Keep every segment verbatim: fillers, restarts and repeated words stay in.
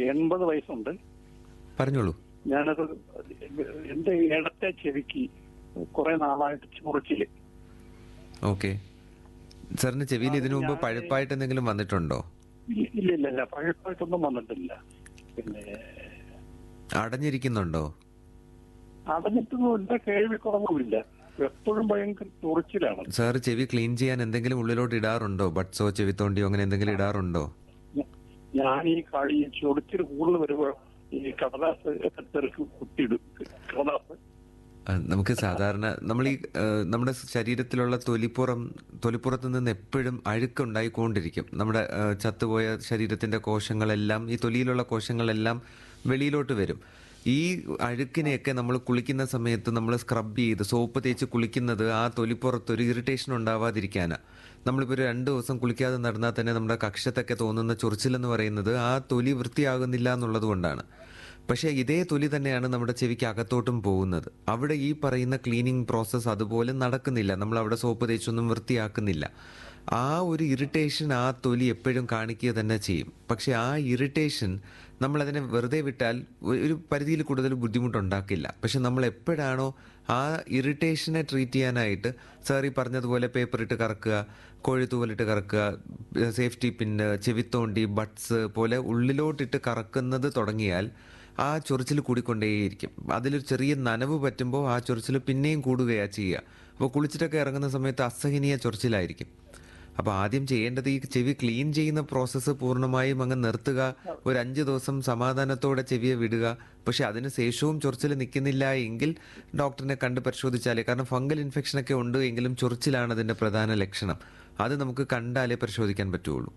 എൺപത് വയസ്സുണ്ട്. പറഞ്ഞോളൂ. ഞാനത് എന്റെ ഇടത്തെ ചെവിക്ക് കുറെ നാളായിട്ട് ചൊറിച്ചില്. ഓക്കെ. സാറിന് ചെവിയിൽ ഇതിനു മുമ്പ് പഴുപ്പായിട്ട് എന്തെങ്കിലും വന്നിട്ടുണ്ടോ? ഇല്ല ഇല്ല ഇല്ല പഴുപ്പായിട്ടൊന്നും വന്നിട്ടില്ല. പിന്നെ അടഞ്ഞിരിക്കുന്നുണ്ടോ? അടഞ്ഞിട്ടൊന്നുമില്ല, കേൾവിക്കുറവുമില്ല, എപ്പോഴും ഭയങ്കര ചൊറിച്ചിലാണ്. സാർ ചെവി ക്ലീൻ ചെയ്യാൻ എന്തെങ്കിലും ഉള്ളിലോട്ട് ഇടാറുണ്ടോ? ബഡ്സോ ചെവിത്തോണ്ടിയോ അങ്ങനെ എന്തെങ്കിലും ഇടാറുണ്ടോ? ഞാൻ ഈ കളി ചൊറിച്ചിൽ കൂടുതൽ വരുമ്പോ ഈ കടലാസ് തെറുക്ക് കുത്തിയിടും. കടലാസ് നമുക്ക് സാധാരണ നമ്മൾ ഈ നമ്മുടെ ശരീരത്തിലുള്ള തൊലിപ്പുറം തൊലിപ്പുറത്ത് നിന്ന് എപ്പോഴും അഴുക്കുണ്ടായിക്കൊണ്ടിരിക്കും. നമ്മുടെ ചത്തുപോയ ശരീരത്തിന്റെ കോശങ്ങളെല്ലാം, ഈ തൊലിയിലുള്ള കോശങ്ങളെല്ലാം വെളിയിലോട്ട് വരും. ഈ അഴുക്കിനെയൊക്കെ നമ്മൾ കുളിക്കുന്ന സമയത്ത് നമ്മൾ സ്ക്രബ് ചെയ്ത് സോപ്പ് തേച്ച് കുളിക്കുന്നത് ആ തൊലിപ്പുറത്ത് ഒരു ഇറിറ്റേഷൻ ഉണ്ടാവാതിരിക്കാനാണ്. നമ്മളിപ്പോൾ ഒരു രണ്ട് ദിവസം കുളിക്കാതെ നടന്നാൽ തന്നെ നമ്മുടെ കക്ഷത്തൊക്കെ തോന്നുന്ന ചൊറിച്ചിലെന്ന് പറയുന്നത് ആ തൊലി വൃത്തിയാകുന്നില്ല എന്നുള്ളത് കൊണ്ടാണ്. പക്ഷേ ഇതേ തൊലി തന്നെയാണ് നമ്മുടെ ചെവിക്ക് അകത്തോട്ടും പോകുന്നത്. അവിടെ ഈ പറയുന്ന ക്ലീനിങ് പ്രോസസ്സ് അതുപോലെ നടക്കുന്നില്ല. നമ്മൾ അവിടെ സോപ്പ് തേച്ചൊന്നും വൃത്തിയാക്കുന്നില്ല. ആ ഒരു ഇറിറ്റേഷൻ ആ തൊലി എപ്പോഴും കാണിക്കുക തന്നെ ചെയ്യും. പക്ഷെ ആ ഇറിറ്റേഷൻ നമ്മളതിനെ വെറുതെ വിട്ടാൽ ഒരു പരിധിയിൽ കൂടുതൽ ബുദ്ധിമുട്ടുണ്ടാക്കില്ല. പക്ഷെ നമ്മൾ എപ്പോഴാണോ ആ ഇറിറ്റേഷനെ ട്രീറ്റ് ചെയ്യാനായിട്ട് സാർ ഈ പറഞ്ഞതുപോലെ പേപ്പർ ഇട്ട് കറക്കുക, കോഴിത്തൂവലിട്ട് കറക്കുക, സേഫ്റ്റി പിന്ന്, ചെവിത്തോണ്ടി, ബഡ്സ് പോലെ ഉള്ളിലോട്ടിട്ട് കറക്കുന്നത് തുടങ്ങിയാൽ ആ ചൊറിച്ചിൽ കൂടിക്കൊണ്ടേയിരിക്കും. അതിലൊരു ചെറിയ നനവ് പറ്റുമ്പോൾ ആ ചൊറിച്ചിൽ പിന്നെയും കൂടുകയാണ് ചെയ്യുക. അപ്പോൾ കുളിച്ചിട്ടൊക്കെ ഇറങ്ങുന്ന സമയത്ത് അസഹനീയ ചൊറിച്ചിലായിരിക്കും. അപ്പോൾ ആദ്യം ചെയ്യേണ്ടത് ഈ ചെവി ക്ലീൻ ചെയ്യുന്ന പ്രോസസ്സ് പൂർണ്ണമായും അങ്ങ് നിർത്തുക. ഒരു അഞ്ച് ദിവസം സമാധാനത്തോടെ ചെവിയെ വിടുക. പക്ഷെ അതിന് ശേഷവും ചൊറിച്ചിൽ നിൽക്കുന്നില്ല എങ്കിൽ ഡോക്ടറിനെ കണ്ട് പരിശോധിച്ചാലേ, കാരണം ഫംഗൽ ഇൻഫെക്ഷനൊക്കെ ഉണ്ട് എങ്കിലും ചൊറിച്ചിലാണ് അതിൻ്റെ പ്രധാന ലക്ഷണം. അത് നമുക്ക് കണ്ടാലേ പരിശോധിക്കാൻ പറ്റുള്ളൂ.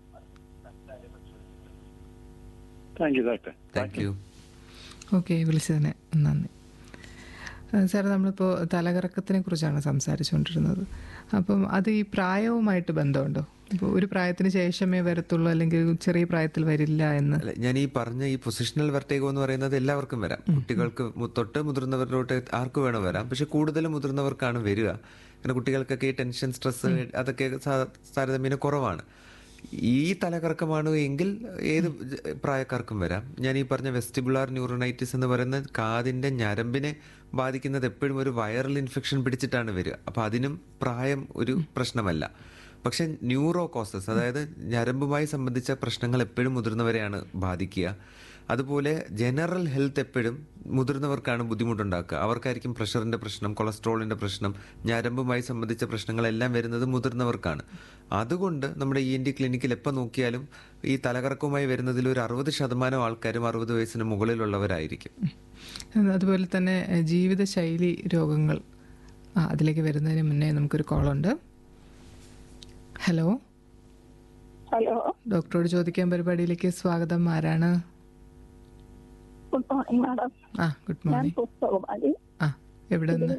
Thank you. ഓക്കെ, വിളിച്ചതിന് നന്ദി. സാർ, നമ്മളിപ്പോൾ തലകറക്കത്തിനെ കുറിച്ചാണ് സംസാരിച്ചുകൊണ്ടിരുന്നത്. അപ്പം അത് ഈ പ്രായവുമായിട്ട് ബന്ധമുണ്ടോ? ഇപ്പോൾ ഒരു പ്രായത്തിന് ശേഷമേ വരത്തുള്ളൂ അല്ലെങ്കിൽ ചെറിയ പ്രായത്തിൽ വരില്ല എന്ന്? ഞാൻ ഈ പറഞ്ഞ ഈ പൊസിഷണൽ വെർട്ടിഗോ എന്ന് പറയുന്നത് എല്ലാവർക്കും വരാം. കുട്ടികൾക്ക് തൊട്ട് മുതിർന്നവരിലോട്ട് ആർക്ക് വേണോ വരാം. പക്ഷെ കൂടുതലും മുതിർന്നവർക്കാണ് വരിക. കാരണം കുട്ടികൾക്കൊക്കെ ഈ ടെൻഷൻ, സ്ട്രെസ് അതൊക്കെ താരതമ്യേന കുറവാണ്. ഈ തലകറക്കമാണ് എങ്കിൽ ഏത് പ്രായക്കാർക്കും വരാം. ഞാൻ ഈ പറഞ്ഞ വെസ്റ്റിബുലാർ ന്യൂറോണൈറ്റിസ് എന്ന് പറയുന്ന കാതിൻ്റെ ഞരമ്പിനെ ബാധിക്കുന്നത് എപ്പോഴും ഒരു വൈറൽ ഇൻഫെക്ഷൻ പിടിച്ചിട്ടാണ് വരിക. അപ്പോൾ അതിനും പ്രായം ഒരു പ്രശ്നമല്ല. പക്ഷെ ന്യൂറോ കോസസ്, അതായത് ഞരമ്പുമായി സംബന്ധിച്ച പ്രശ്നങ്ങൾ എപ്പോഴും മുതിർന്നവരെയാണ് ബാധിക്കുക. അതുപോലെ ജനറൽ ഹെൽത്ത് എപ്പോഴും മുതിർന്നവർക്കാണ് ബുദ്ധിമുട്ടുണ്ടാക്കുക. അവർക്കായിരിക്കും പ്രഷറിൻ്റെ പ്രശ്നം, കൊളസ്ട്രോളിൻ്റെ പ്രശ്നം, ഞരമ്പുമായി സംബന്ധിച്ച പ്രശ്നങ്ങളെല്ലാം വരുന്നത് മുതിർന്നവർക്കാണ്. അതുകൊണ്ട് നമ്മുടെ ഇ എൻ ടി ക്ലിനിക്കിൽ എപ്പോൾ നോക്കിയാലും ഈ തലകറക്കവുമായി വരുന്നതിൽ ഒരു അറുപത് ശതമാനം ആൾക്കാരും അറുപത് വയസ്സിന് മുകളിലുള്ളവരായിരിക്കും. അതുപോലെ തന്നെ ജീവിതശൈലി രോഗങ്ങൾ, ആ അതിലേക്ക് വരുന്നതിന് മുന്നേ നമുക്കൊരു കോളുണ്ട്. ഹലോ ഹലോ ഡോക്ടറോട് ചോദിക്കാൻ പരിപാടിയിലേക്ക് സ്വാഗതം. ആരാണ്? Good morning madam. ആ ഗുഡ് മോർണിംഗ്. പുസ്തകമാരി ആ എവിടെ നിന്ന്?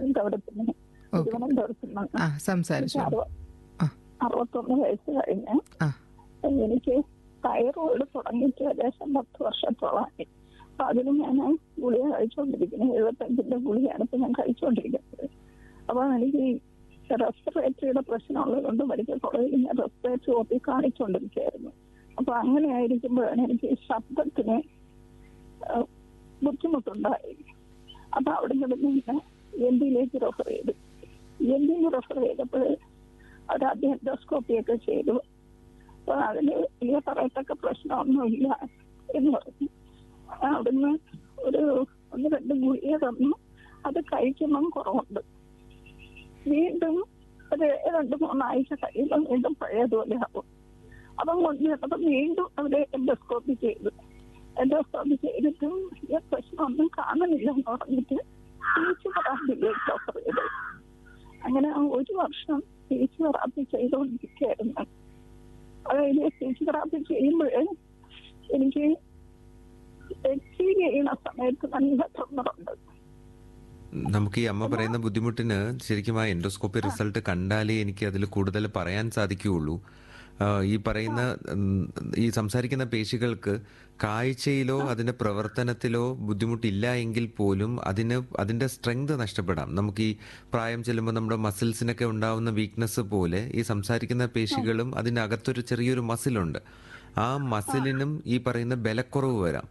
ആ സംസാരിച്ചു. അറുപത്തൊന്ന് വയസ്സ് കഴിഞ്ഞ് എനിക്ക് തൈറോയിഡ് തുടങ്ങിയിട്ട് ഏകദേശം പത്ത് വർഷത്തോളമായി. അപ്പൊ അതിന് ഞാൻ ഗുളിക കഴിച്ചുകൊണ്ടിരിക്കുന്നത്, എഴുപത്തഞ്ചിന്റെ ഗുളികയാണ് ഇപ്പൊ ഞാൻ കഴിച്ചുകൊണ്ടിരിക്കുന്നത്. അപ്പൊ എനിക്ക് റെസ്പിറേറ്ററിയുടെ പ്രശ്നമുള്ളത് കൊണ്ട് മെഡിക്കൽ കോളേജിൽ ഞാൻ റെസ്പിറേറ്ററി ഓപ്പി കാണിച്ചുകൊണ്ടിരിക്കുകയായിരുന്നു. അപ്പൊ അങ്ങനെ ആയിരിക്കുമ്പോഴാണ് എനിക്ക് ശബ്ദത്തിന് ബുദ്ധിമുട്ടുണ്ടായി. അപ്പൊ അവിടെ നിന്ന് എൻ ഡിയിലേക്ക് റെഫർ ചെയ്തു. എൻ ഡിയിൽ റെഫർ ചെയ്തപ്പോൾ അവർ ആദ്യം എൻഡോസ്കോപ്പി ഒക്കെ ചെയ്തു. അപ്പൊ അതിന് വലിയ പറയത്തക്ക പ്രശ്നമൊന്നുമില്ല എന്ന് പറഞ്ഞു. അവിടുന്ന് ഒരു ഒന്ന് രണ്ട് ഗുളിക തന്നു. അത് കഴിക്കുമ്പം കുറവുണ്ട്. വീണ്ടും ഒരു രണ്ട് മൂന്നാഴ്ച കഴിയുമ്പോൾ വീണ്ടും പഴയതുപോലെ ആവും. അപ്പം കൊണ്ടുവന്നപ്പം വീണ്ടും അവര് എൻഡോസ്കോപ്പി ചെയ്തു. എൻഡോസ്കോപ്പി ചെയ്തിട്ടും ഈ പ്രശ്നമൊന്നും കാണുന്നില്ലെന്ന് പറഞ്ഞിട്ട് സ്പീച്ച് തെറാപ്പിയിലേക്ക് ഓഫർ ചെയ്തു. അങ്ങനെ ഒരു വർഷം സ്പീച്ച് തെറാപ്പി ചെയ്തുകൊണ്ടിരിക്കുകയായിരുന്നു. അതായത് സ്പീച്ച് തെറാപ്പി ചെയ്യുമ്പോൾ എനിക്ക് എക്സീവ് ചെയ്യുന്ന സമയത്ത് നല്ല ട്രിമ്മറുണ്ട്. നമുക്ക് ഈ അമ്മ പറയുന്ന ബുദ്ധിമുട്ടിന് ശരിക്കും ആ എൻഡോസ്കോപ്പി റിസൾട്ട് കണ്ടാലേ എനിക്ക് അതിൽ കൂടുതൽ പറയാൻ സാധിക്കുകയുള്ളൂ. ഈ പറയുന്ന ഈ സംസാരിക്കുന്ന പേശികൾക്ക് കാഴ്ചയിലോ അതിൻ്റെ പ്രവർത്തനത്തിലോ ബുദ്ധിമുട്ടില്ല എങ്കിൽ പോലും അതിന് അതിൻ്റെ സ്ട്രെങ്ത് നഷ്ടപ്പെടാം. നമുക്ക് ഈ പ്രായം ചെല്ലുമ്പോൾ നമ്മുടെ മസിൽസിനൊക്കെ ഉണ്ടാവുന്ന വീക്ക്നെസ് പോലെ ഈ സംസാരിക്കുന്ന പേശികളും അതിനകത്തൊരു ചെറിയൊരു മസിലുണ്ട്. ആ മസിലിനും ഈ പറയുന്ന ബലക്കുറവ് വരാം.